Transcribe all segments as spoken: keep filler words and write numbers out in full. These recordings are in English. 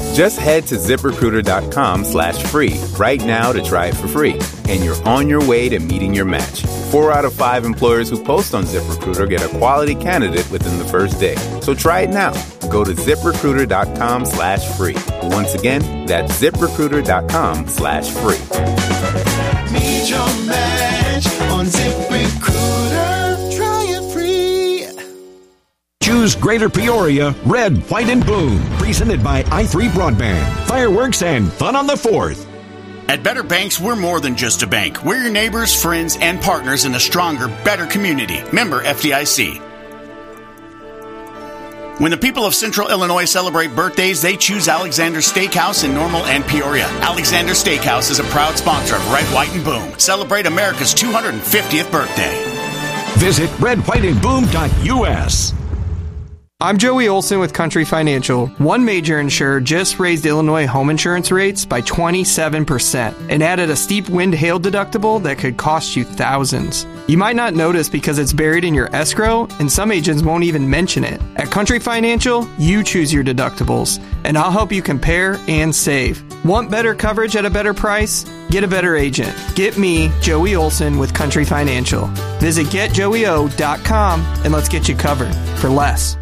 Just head to ZipRecruiter.com slash free right now to try it for free. And you're on your way to meeting your match. Four out of five employers who post on ZipRecruiter get a quality candidate within the first day. So try it now. Go to ZipRecruiter.com slash free. Once again, that's ZipRecruiter.com slash free. Meet your match on ZipRecruiter. Try it free. Choose Greater Peoria, Red, White, and Boom. Presented by i three Broadband. Fireworks and fun on the fourth. At Better Banks, we're more than just a bank. We're your neighbors, friends, and partners in a stronger, better community. Member F D I C. When the people of Central Illinois celebrate birthdays, they choose Alexander Steakhouse in Normal and Peoria. Alexander Steakhouse is a proud sponsor of Red, White, and Boom. Celebrate America's two hundred fiftieth birthday. Visit red white and boom dot U S. I'm Joey Olson with Country Financial. One major insurer just raised Illinois home insurance rates by twenty-seven percent and added a steep wind hail deductible that could cost you thousands. You might not notice because it's buried in your escrow, and some agents won't even mention it. At Country Financial, you choose your deductibles, and I'll help you compare and save. Want better coverage at a better price? Get a better agent. Get me, Joey Olson, with Country Financial. Visit get joey o dot com and let's get you covered for less.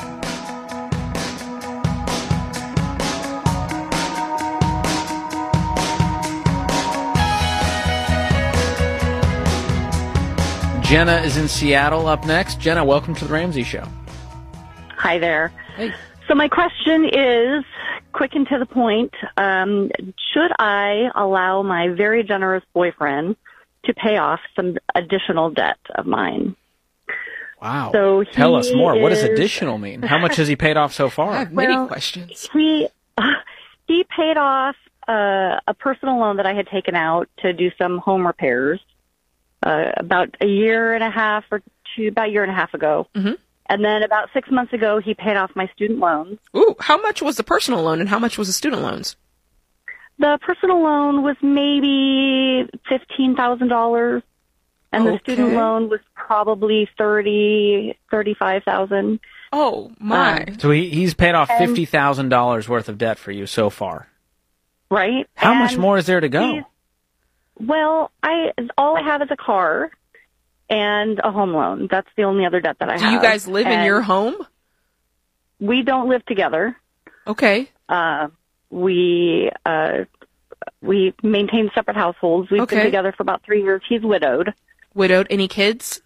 Jenna is in Seattle up next. Jenna, welcome to the Ramsey Show. Hi there. Hey. So my question is, quick and to the point, um, should I allow my very generous boyfriend to pay off some additional debt of mine? Wow. So Tell us more. is, What does additional mean? How much has he paid off so far? I have many well, questions. He, he paid off uh, a personal loan that I had taken out to do some home repairs. Uh, about a year and a half or two, about a year and a half ago. Mm-hmm. And then about six months ago, he paid off my student loans. Ooh, how much was the personal loan and how much was the student loans? The personal loan was maybe fifteen thousand dollars, and Okay. the student loan was probably thirty, thirty-five thousand. Oh, my. Um, So he, he's paid off And- fifty thousand dollars worth of debt for you so far. Right? How And much more is there to go? he's- Well, I all I have is a car and a home loan. That's the only other debt that I Do have. you guys live in And your home? We don't live together. Okay. Uh, we uh, we maintain separate households. We've Okay. been together for about three years. He's widowed. Widowed. Any kids?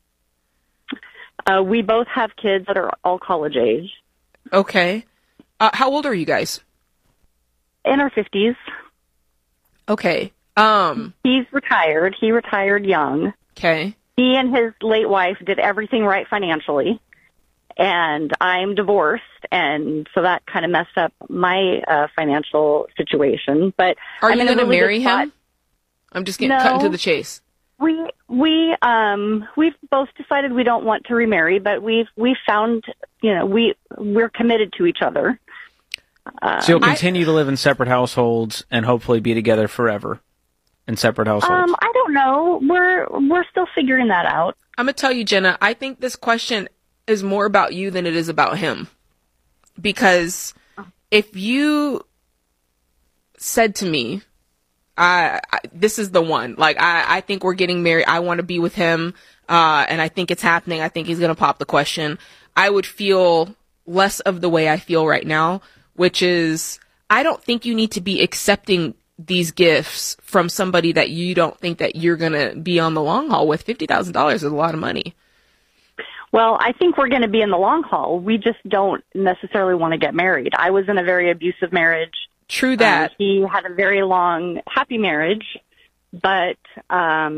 Uh, we both have kids that are all college age, Okay. Uh, how old are you guys? in our fifties. Okay. Um, He's retired. He retired young. okay. He and his late wife did everything right financially, and I'm divorced, and so that kind of messed up my uh, financial situation. But Are I'm you in a going to really good marry spot. him? I'm just getting No. cut into the chase. We we um we've both decided we don't want to remarry, but we've we found you know we we're committed to each other. Uh, So you'll continue to live in separate households and hopefully be together forever in separate households. um, I don't know. We're we're still figuring that out. I'm going to tell you, Jenna, I think this question is more about you than it is about him. Because if you said to me, I, I this is the one, like, I, I think we're getting married. I want to be with him. Uh, and I think it's happening. I think he's going to pop the question. I would feel less of the way I feel right now, which is, I don't think you need to be accepting these gifts from somebody that you don't think that you're going to be on the long haul with. fifty thousand dollars is a lot of money. Well, I think we're going to be in the long haul. We just don't necessarily want to get married. I was in a very abusive marriage. True that. Uh, he had a very long, happy marriage, but um,